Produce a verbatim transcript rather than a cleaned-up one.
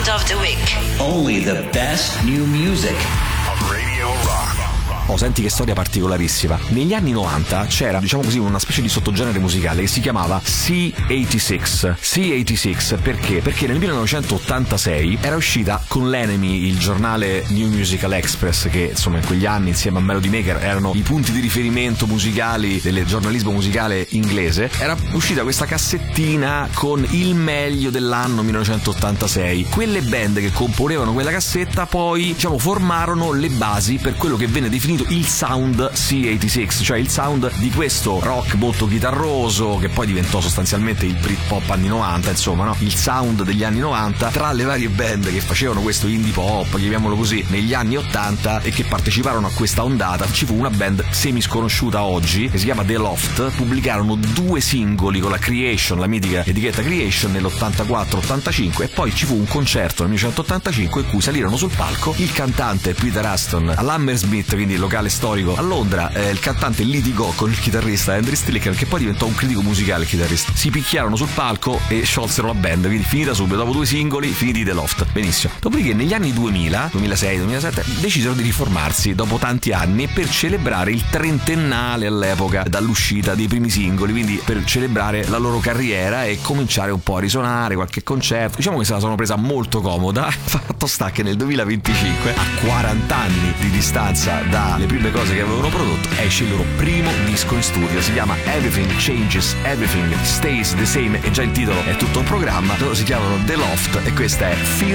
Sound of the Week. Only the best new music. Radio Rock. Oh, senti che storia particolarissima. Negli anni novanta c'era, diciamo così, una specie di sottogenere musicale che si chiamava C ottantasei. C ottantasei perché? Perché nel millenovecentottantasei era uscita con l'Enemy, il giornale New Musical Express, che insomma in quegli anni insieme a Melody Maker erano i punti di riferimento musicali del giornalismo musicale inglese. Era uscita questa cassettina con il meglio dell'anno millenovecentottantasei. Quelle band che componevano quella cassetta poi, diciamo, formarono le basi per quello che venne definito il sound C ottantasei, cioè il sound di questo rock molto chitarroso che poi diventò sostanzialmente il Britpop anni novanta, insomma, no? Il sound degli anni novanta. Tra le varie band che facevano questo indie pop, chiamiamolo così, negli anni ottanta e che parteciparono a questa ondata, ci fu una band semi sconosciuta oggi che si chiama The Loft. Pubblicarono due singoli con la Creation, la mitica etichetta Creation, nell'ottantaquattro ottantacinque, e poi ci fu un concerto nel millenovecentottantacinque in cui salirono sul palco il cantante Peter Aston all'Hammersmith, quindi il locale storico a Londra. Eh, il cantante litigò con il chitarrista Andrew Stillicker, che poi diventò un critico musicale, il chitarrista. Si picchiarono sul palco e sciolsero la band, quindi finita subito, dopo due singoli, finiti The Loft. Benissimo. Dopodiché negli anni duemila, duemilasei duemilasette decisero di riformarsi dopo tanti anni, e per celebrare il trentennale all'epoca dall'uscita dei primi singoli, quindi per celebrare la loro carriera e cominciare un po' a risuonare qualche concerto, diciamo che se la sono presa molto comoda. Fatto sta che nel duemilaventicinque, a quaranta anni di distanza dalle prime cose che avevano prodotto, esce il loro primo disco in studio. Si chiama Everything Changes, Everything Stays the Same, e già il titolo è tutto un programma. Loro si chiamano The Loft e questa è Feel